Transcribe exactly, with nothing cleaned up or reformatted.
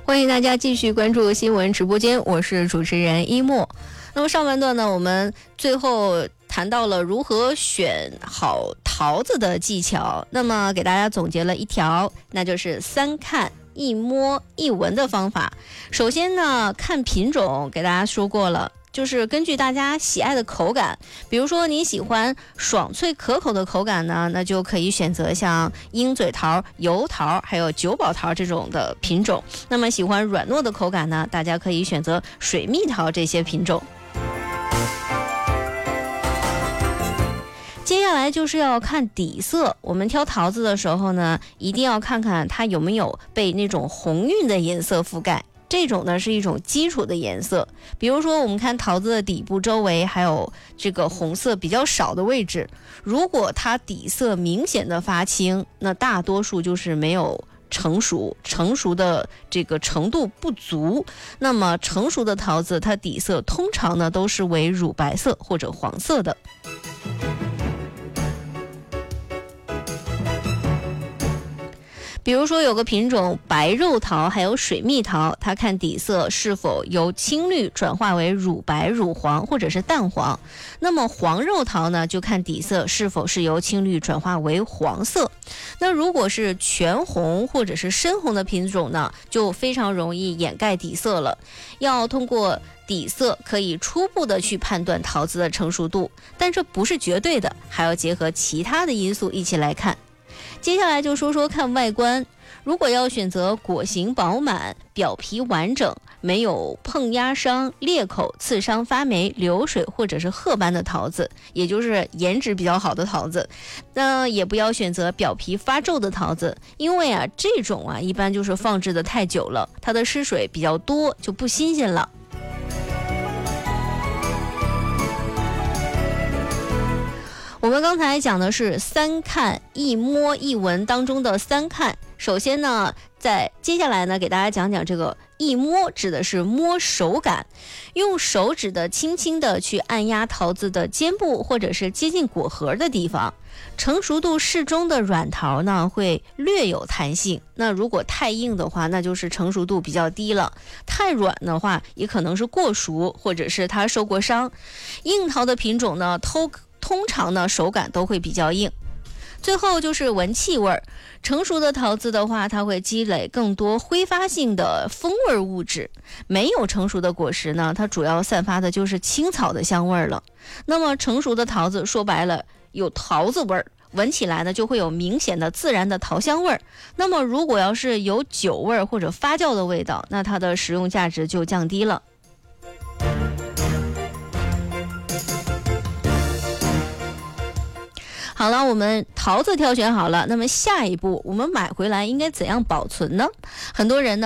欢迎大家继续关注新闻直播间，我是主持人一木。那么上半段呢，我们最后谈到了如何选好桃子的技巧，那么给大家总结了一条，那就是三看一摸一闻的方法。首先呢，看品种，给大家说过了，就是根据大家喜爱的口感，比如说你喜欢爽脆可口的口感呢，那就可以选择像鹰嘴桃、油桃还有九宝桃这种的品种。那么喜欢软糯的口感呢，大家可以选择水蜜桃这些品种。接下来就是要看底色，我们挑桃子的时候呢，一定要看看它有没有被那种红晕的颜色覆盖，这种呢是一种基础的颜色。比如说我们看桃子的底部周围还有这个红色比较少的位置，如果它底色明显的发青，那大多数就是没有成熟，成熟的这个程度不足。那么成熟的桃子它底色通常呢都是为乳白色或者黄色的。比如说有个品种白肉桃还有水蜜桃，它看底色是否由青绿转化为乳白、乳黄或者是淡黄。那么黄肉桃呢，就看底色是否是由青绿转化为黄色。那如果是全红或者是深红的品种呢，就非常容易掩盖底色了。要通过底色可以初步的去判断桃子的成熟度，但这不是绝对的，还要结合其他的因素一起来看。接下来就说说看外观，如果要选择果形饱满、表皮完整、没有碰压伤、裂口、刺伤、发霉、流水或者是褐斑的桃子，也就是颜值比较好的桃子，那也不要选择表皮发皱的桃子，因为啊这种啊一般就是放置的太久了，它的失水比较多，就不新鲜了。我们刚才讲的是三看一摸一闻当中的三看，首先呢，在接下来呢，给大家讲讲这个一摸，指的是摸手感，用手指的轻轻的去按压桃子的尖部或者是接近果核的地方。成熟度适中的软桃呢，会略有弹性，那如果太硬的话，那就是成熟度比较低了。太软的话，也可能是过熟，或者是它受过伤。硬桃的品种呢，偷通常呢手感都会比较硬。最后就是闻气味，成熟的桃子的话，它会积累更多挥发性的风味物质。没有成熟的果实呢，它主要散发的就是青草的香味了。那么成熟的桃子说白了有桃子味儿，闻起来呢就会有明显的自然的桃香味儿。那么如果要是有酒味儿或者发酵的味道，那它的食用价值就降低了。好了，我们桃子挑选好了，那么下一步我们买回来应该怎样保存呢？很多人呢